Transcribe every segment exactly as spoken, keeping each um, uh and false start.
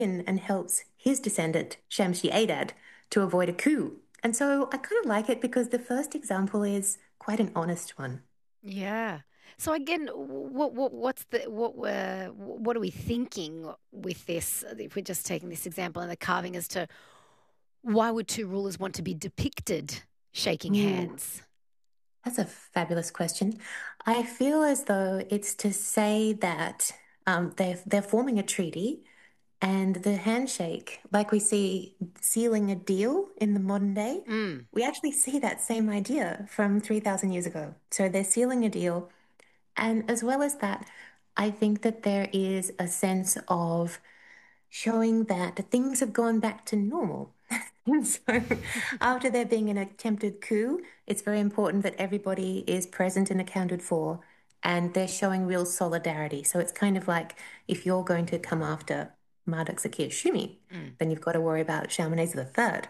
in and helps his descendant, Shamshi Adad, to avoid a coup. And so I kind of like it because the first example is quite an honest one. Yeah. So again, what what what's the what were what are we thinking with this? If we're just taking this example and the carving as to why would two rulers want to be depicted shaking Ooh, hands? that's a fabulous question. I feel as though it's to say that um, they're they're forming a treaty, and the handshake, like we see sealing a deal in the modern day, Mm. we actually see that same idea from three thousand years ago. So they're sealing a deal. And as well as that, I think that there is a sense of showing that things have gone back to normal. And so, after there being an attempted coup, it's very important that everybody is present and accounted for, and they're showing real solidarity. So, it's kind of like if you're going to come after Marduk Zakir Shumi, Mm. then you've got to worry about Shalmaneser the Third.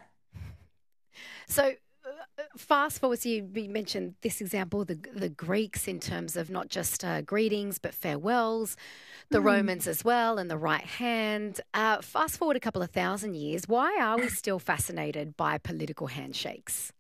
So uh, fast forward, so you, you mentioned this example, the the Greeks in terms of not just uh, greetings but farewells, the Hmm. Romans as well, and the right hand. Uh, fast forward a couple of thousand years, why are we still fascinated by political handshakes?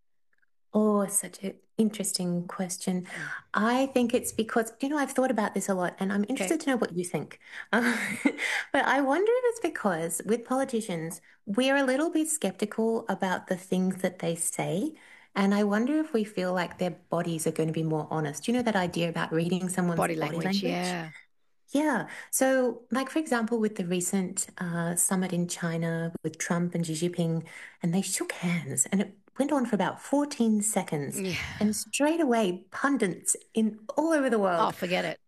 Oh, such an interesting question. Mm. I think it's because, you know, I've thought about this a lot and I'm Okay. interested to know what you think. Uh, but I wonder if it's because with politicians, we're a little bit skeptical about the things that they say. And I wonder if we feel like their bodies are going to be more honest. You know, that idea about reading someone's Body body language, language? yeah. Yeah. So, like, for example, with the recent uh, summit in China with Trump and Xi Jinping, and they shook hands, and it went on for about fourteen seconds. Yeah. And straight away, pundits in all over the Oh, world, forget it.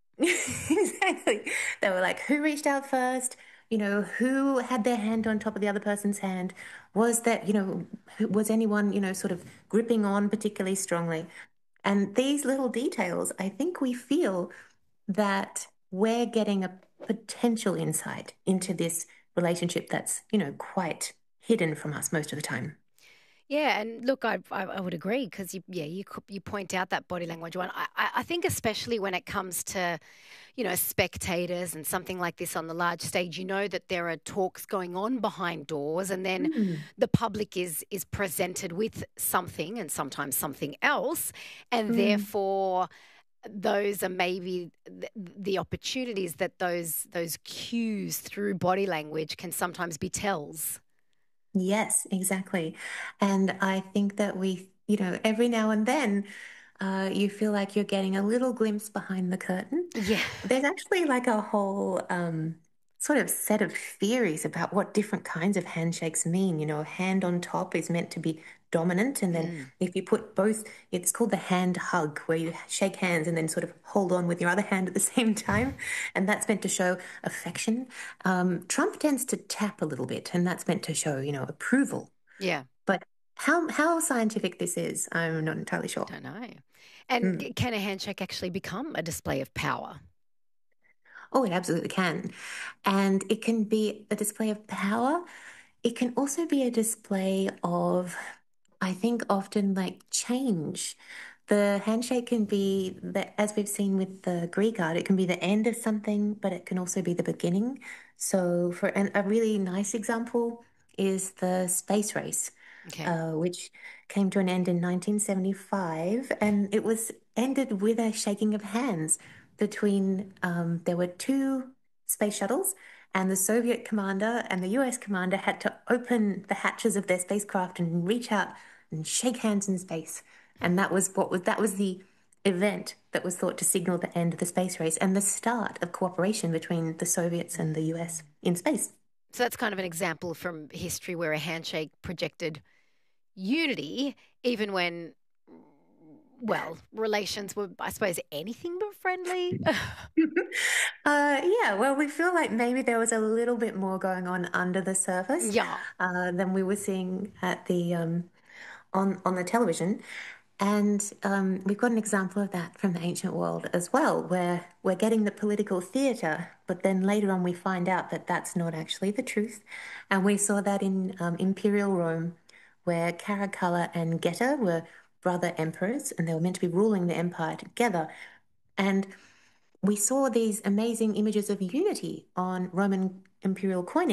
exactly, they were like, who reached out first? You know, who had their hand on top of the other person's hand? Was that, you know, who- was anyone, you know, sort of gripping on particularly strongly? And these little details, I think we feel that we're getting a potential insight into this relationship that's, you know, quite hidden from us most of the time. Yeah, and look, I I, I would agree because you yeah you co- you point out that body language one. I I I think especially when it comes to you know spectators and something like this on the large stage, you know that there are talks going on behind doors, and then Mm, the public is is presented with something and sometimes something else, and mm. therefore those are maybe the, the opportunities that those those cues through body language can sometimes be tells. Yes, exactly. And I think that we, you know, every now and then, uh, you feel like you're getting a little glimpse behind the curtain. Yeah. There's actually like a whole um, sort of set of theories about what different kinds of handshakes mean. You know, a hand on top is meant to be dominant, and then Mm. if you put both, it's called the hand hug, where you shake hands and then sort of hold on with your other hand at the same time, and that's meant to show affection. Um, Trump tends to tap a little bit, and that's meant to show, you know, approval. Yeah. But how how scientific this is, I'm not entirely sure. Don't know. And Mm. c- can a handshake actually become a display of power? Oh, it absolutely can. And it can be a display of power. It can also be a display of, I think, often like change. The handshake can be the, as we've seen with the Greek art, it can be the end of something, but it can also be the beginning. So, for an, a really nice example is the space race, Okay. uh, which came to an end in nineteen seventy-five, and it was ended with a shaking of hands between. Um, there were two space shuttles, and the Soviet commander and the U S commander had to open the hatches of their spacecraft and reach out and shake hands in space. And that was what was that was the event that was thought to signal the end of the space race and the start of cooperation between the Soviets and the U S in space. So that's kind of an example from history where a handshake projected unity, even when, well, relations were, I suppose, anything but friendly. Uh, yeah, well, we feel like maybe there was a little bit more going on under the surface Yeah. uh, than we were seeing at the um, on on the television. And um, we've got an example of that from the ancient world as well, where we're getting the political theatre, but then later on we find out that that's not actually the truth. And we saw that in um, Imperial Rome, where Caracalla and Geta were brother emperors, and they were meant to be ruling the empire together. And we saw these amazing images of unity on Roman imperial coinage.